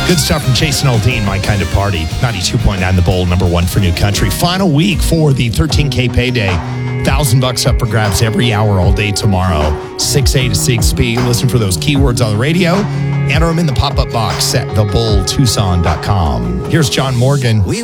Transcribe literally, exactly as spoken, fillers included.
Good stuff from Jason Aldean, My Kind of Party. ninety-two point nine The Bold, number one for New Country. Final week for the thirteen K payday. Thousand bucks up for grabs every hour all day tomorrow. six A to six P. Listen for those keywords on the radio. Enter them in the pop-up box at the bold tucson dot com. Here's John Morgan. We